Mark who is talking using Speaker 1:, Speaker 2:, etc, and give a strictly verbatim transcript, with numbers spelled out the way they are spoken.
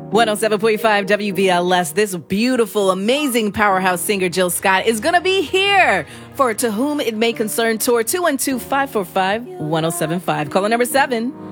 Speaker 1: one oh seven point five W B L S. This beautiful, amazing powerhouse singer Jill Scott is going to be here for To Whom It May Concern Tour. two one two, five four five, one oh seven five. Caller number seven.